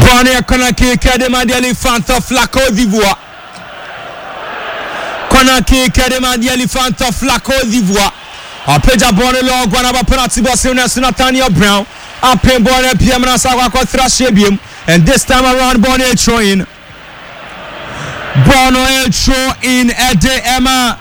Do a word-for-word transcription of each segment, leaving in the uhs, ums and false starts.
Bonne kona kick de Madiali Elephant of la Côte d'Ivoire. Kona kick de Madiali Elephant of la Côte d'Ivoire. Apeja bonne lo gwana ba penalty box in Nathaniel Brown. Apen bonne P M na sawa kwa thrash ebiem. And this time around bonne throwing. Bono el throw in Ede Emma.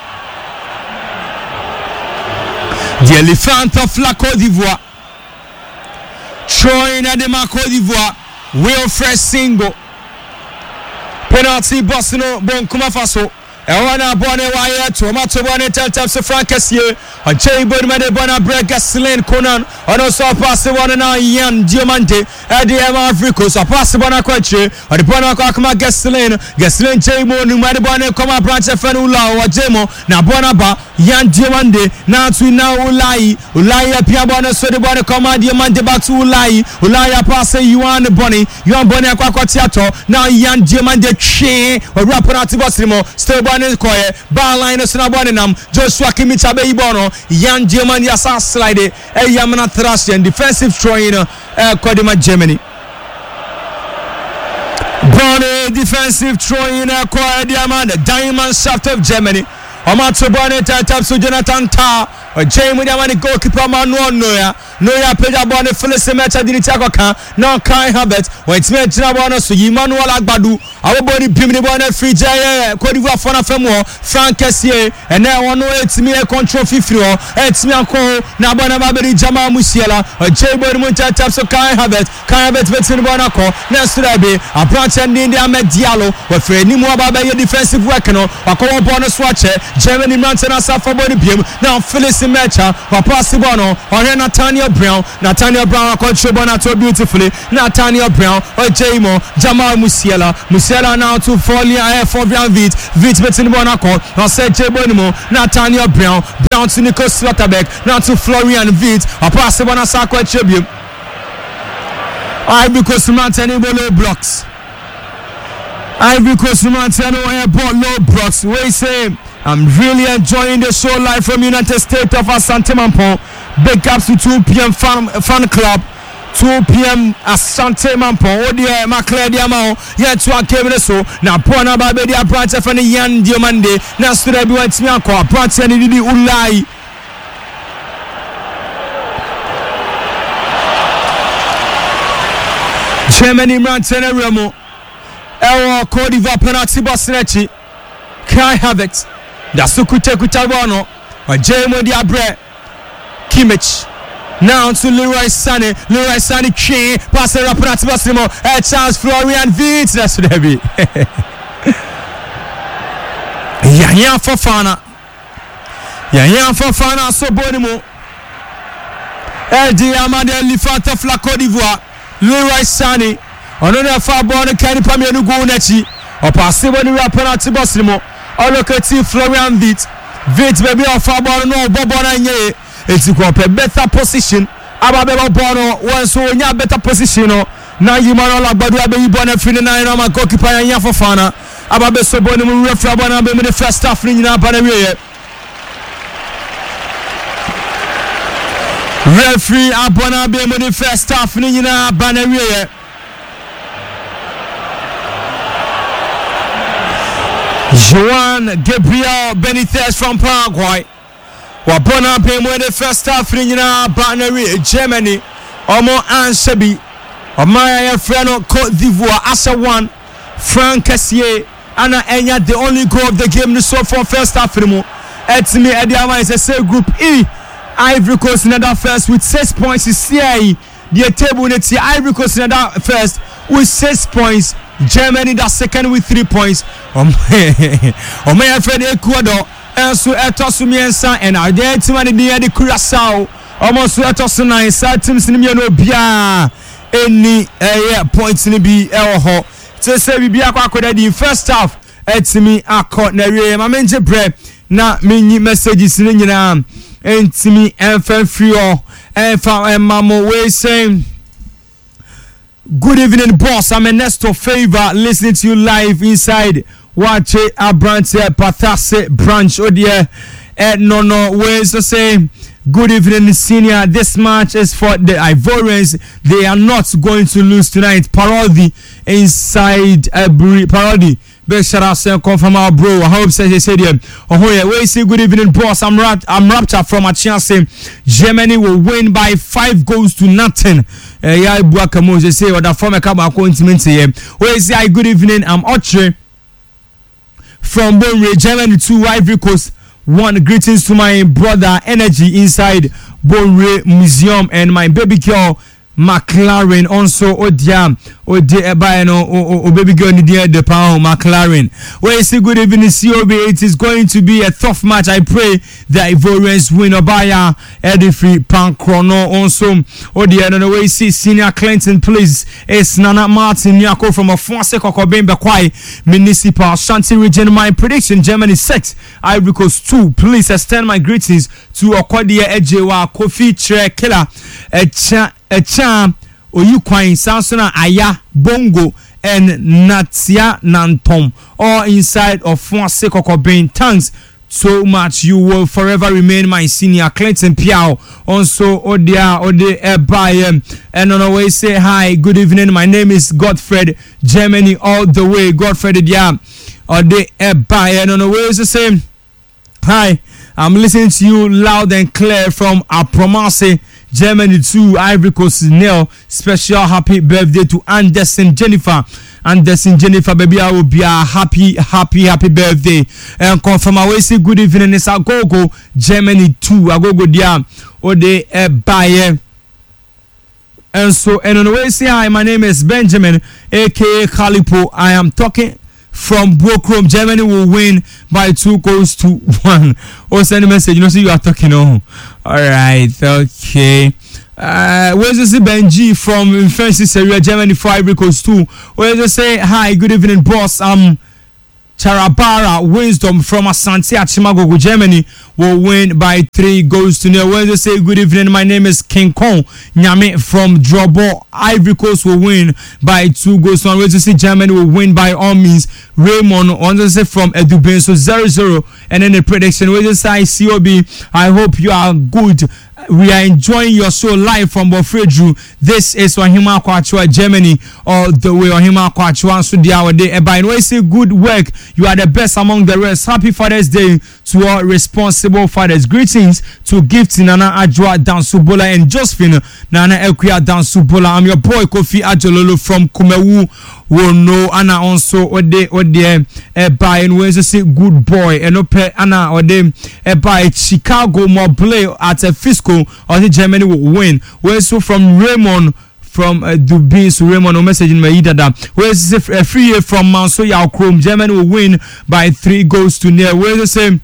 The Elephant of la Côte d'Ivoire. Throwing at the Côte d'Ivoire. Wilfred Singo. Penalty box no bon kuma faso. Ewana bonne wire to Mato bonne tell taps of Frank Kessier. A Jay Bodmade Bona Break Gasoline Conan. On also pass the one now Yan Diamante. Eddie Emma Africa. So pass the Bona Quache. Or the Bona Kakama Gasoline. Gasoline Jay Mo Numadi Bonne Koma Branch of Fenula or Jemo. Now Bonaba Yan Diamante. Now to now Ulai. Ulai Piabona so the Bona Koma Diamante back to Ulai. Ulai pass you on the Bonnie. You on Bonne Quaquatiato. Now Yan Diamante Che. Or Rapperati Bosimo. Still Bonne Koye. Bar line of Snabonam. Joshua Kimicha Bono. Yan German Yasa slide a Yamana Thrash and defensive throwing uh Kodima Germany. Bonne defensive throwing uh Kodima Diamond Shaft of Germany. Amato Bonne taps to Jonathan Ta or Jamie Diamond goalkeeper man one Noya. Noya Peja Bonne Phyllis match at the Tagoka. Now Kai Habet when it's made Jabona so Emmanuel Agbadu. Our body Pimini Bonne Free Jay Codiva Fona Femo Frank Kessier and now one it's me a control fifty it's me a call Nabana Baberi Jama Musiela or Jay Bodmunta taps of Kai Habet Kai Habet Betsin Bonako Nestrabe a branch and India Med Diallo or Fred Nimo Baba defensive worker or Kowa bonus watcher Germany Mountain Safa Body Pim now Phyllis Mecha or Passibano or Nathaniel Brown Nathaniel Brown control Bonato beautifully Nathaniel Brown or Jamo Jamal Musiela Musiela now to Folia for Brown Vit Vit Betsin Bonako or said J Bonimo Nathaniel Brown Brown to Nico Slotterbeck now to Florian Vit or Passibana Sakwa Tribute. Ivory Coast Mountain low blocks. Ivory Coast Mountain airport low blocks. We say I'm really enjoying the show live from United States of Asante Mampo. Big ups to two p.m. fan, fan club. two p.m. Asante Mampo. Oh dear, Maclay Diamao. Yet to a cable so. Now, Pona Babedia branch of any Yan Diamande. Now, stood I be what's me a call. Branch and Didi Ulai. Germany Mountain Remo. Error Côte d'Ivoire penalty Bosnechi. Kai Havertz. Dasukute Kutabano or Jemo Diabre Kimmich. Now to Leroy Sané. Leroy Sané King. Pass it up at Basimo. A chance Florian Wirtz. That's what they be. Yaya Fofana. Yaya Fofana so bonimo. Eddie Amade Elephant of la Côte d'Ivoire. Leroy Sané. Another far born Kenny Pamelu Gunechi. Or Passivo the penalty Basimo. Or look at Florian Wirtz. Wirtz baby of far born no Bobona Nye. It's a better position. Ababa Bono once so nya better position. Now you man all Agbadu Abeyi Bona Fini na ina ma goalkeeper Yaya Fofana. Ababe so boni mu referee Bona be the first half ni nyina ba na wiye. Referee Abona be the first half ni nyina ba na wiye. Joan Gabriel Benitez from Paraguay. Wabona Pemo the first half in Bannery, Germany. Omo Anshabi. Omaya Freno Côte d'Ivoire. Asa one. Frank Kessier. Anna Enya, the only goal of the game so far first half. It's me, Ediama is a same group E. Ivory Coast in that first with six points. C I E. The table in the Ivory Coast in that first with six points. Germany that second with three points. Omaya Fred Ecuador. And so etosu miensa and our dear team and the Curaçao almost etosu nine sad teams in the no bia any uh, points in the B L ho to say we be akwa the first half it's me akọ na we ma menje bre na menyi messages ni nyina entimi enfan free o enfan mamo we saying good evening boss. I'm Ernesto Favor listening to you live inside Watch a branch Patase branch oh dear eh no no ways to say Good evening, senior. This match is for the Ivorians. They are not going to lose tonight. Parody inside every parody. Big shout out to come from our bro. I hope say stadium. Oh yeah, we say good evening, boss. I'm wrapped. I'm raptured from a chance. Germany will win by five goals to nothing. Uh, yeah, Buakamo just say what the former come appointment here. We say good evening. I'm Otre from Bonre, Germany to Ivory Coast. One greetings to my brother Energy inside Bonre Museum and my baby girl McLaren also Odia Odia Bayano or baby girl Nidia de Pao McLaren. Well, say good evening, C O B. It is going to be a tough match. I pray the Ivorians win. Obaya Edifi Pankrono also Odia. No way, see Senior Clinton, please. It's Nana Martin Nyako from a Fonse Kokobembe Kwai Municipal Shanti region. My prediction: Germany six, Ivory Coast two. Please extend my greetings to Okodia Ejewa Kofi Tre Killer Echa. Echa Oyukwain Sansona Aya Bongo and Natia Nantom all inside of Fonse Kokobin. Thanks so much. You will forever remain my senior. Clinton Piao also Odia Ode Ebayem and on the way say hi, good evening. My name is Godfred, Germany all the way. Godfred Dia Ode Ebayem and on the way is the same. Hi, I'm listening to you loud and clear from Apromase, Germany to Ivory Coast nil. Special happy birthday to Anderson Jennifer. Anderson Jennifer, baby, I will be a happy, happy, happy birthday. And confirm I will say good evening. It's Agogo, Germany two. Agogo dia Ode Ebaye. And so, and on the way say hi, my name is Benjamin, aka Kalipo. I am talking from Brokrom. Germany will win by two goals to one. Oh, send a message. You know, see you are talking. Oh, all right, okay. Uh, where's this Benji from Francis area, Germany for Ivory Coast two? Where's this say hi, good evening, boss. Um, Charabara Wisdom from Asante Achimagogo, Germany will win by three goals to nil. When they say good evening, my name is King Kong Nyame from Drobo. Ivory Coast will win by two goals to one. When they say Germany will win by all means. Raymond on the say from Eduben, so zero zero. And then the prediction. When they say C O B, I hope you are good. We are enjoying your show live from Bofredru. This is Wahima Kwachua, Germany, all the way Wahima Kwachua. So the hour day. By the way, say good work. You are the best among the rest. Happy Father's Day to all responsible fathers. Greetings to Gift Nana Ajwa Dansubola and Josephine Nana Ekwia Dansubola. I'm your boy Kofi Ajololo from Kumewu. Will know Anna also Ode Ode by and when say good boy and ope Anna Ode by Chicago Mobley at a fiscal or the Germany will win. Where so from Raymond from uh, Dubai, so Raymond no message in my idada. Where's a free from Mansoya Chrome? Germany will win by three goals to nil. Where's the same?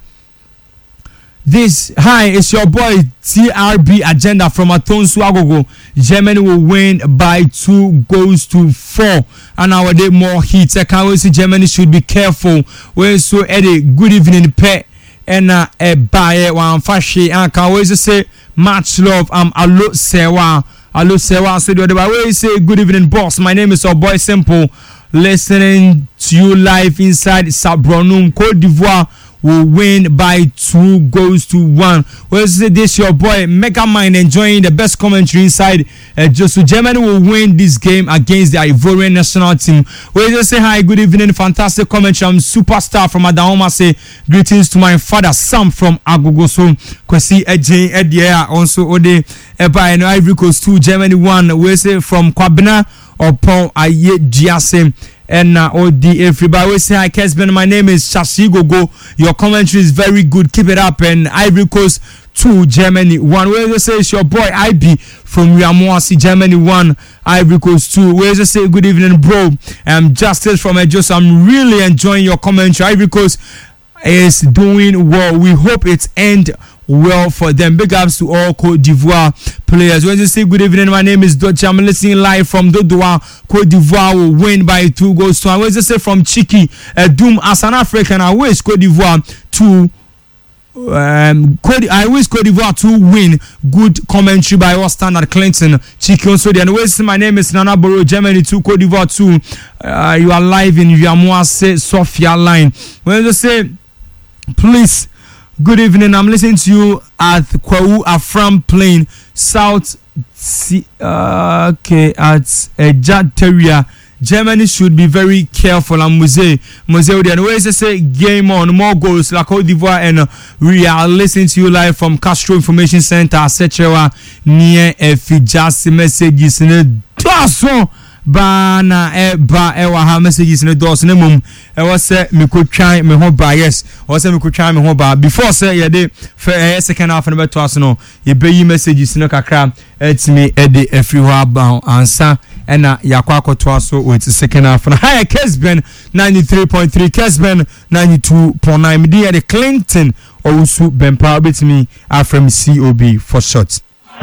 This hi, it's your boy T R B Agenda from Atonsu Agogo. Germany will win by two goals to four. And our day more hits. I can't wait to see Germany should be careful. We're so Eddie. Good evening, pet. And uh, a buy one fashion. And can't wait to say much love. I'm Alo Sewa. Alo Sewa. So the other way say good evening, boss. My name is our boy Simple. Listening to you live inside Sabronum, Côte d'Ivoire. Will win by two goals to one. Well, this your boy Mega Mind enjoying the best commentary inside. Uh, just so Germany will win this game against the Ivorian national team. Well, just say hi, good evening, fantastic commentary. I'm Superstar from Adahoma. Say greetings to my father Sam from Agogo. So Kwesi Eje Edia also Ode Eba and Ivory Coast two, Germany one. We say from Kwabena upon Aye Diase. And uh, O D everybody we say hi, Kesben. My name is Shashi Gogo. Your commentary is very good. Keep it up. And Ivory Coast two, Germany one. Where they say it's your boy I B from Yamoasi, Germany one, Ivory Coast two. Where they say good evening, bro. I'm Justice from Ejos. I'm really enjoying your commentary. Ivory Coast is doing well. We hope it end well for them. Big ups to all Côte d'Ivoire players. When you say good evening, my name is Dutch. I'm listening live from Dodoa. Côte d'Ivoire will win by two goals to one. When you say from Chiki, uh, Doom as an African, I wish Côte d'Ivoire to um Côte, I wish Côte d'Ivoire to win. Good commentary by our standard Clinton Chiki also. And always my name is Nana Boro, Germany two, Côte d'Ivoire two. Uh, you are live in Yamoase Sofia line. When you say please Good evening. I'm listening to you at Kwawu Afram Plain, South. Uh, okay, at Ejateria. Germany should be very careful. And Mose, Mose, the way they say game on, more goals like Cote d'Ivoire, and uh, we are listening to you live from Castro Information Center, et cetera. Near Fijasi messages in the dozen. Bana e ba e wa ha messages in the dozen. Mum, I was say me could try me home by yes, or say me could try me home by before say ye day for a second half and about to us no. Ye be messages in the kakra. It's me Eddie everywhere bound answer. And na yakwa kotwa so with the second half. Na higher Kesben ninety-three point three, Kesben ninety-two point nine. Me the Clinton also Ben Power bit me from C O B for short.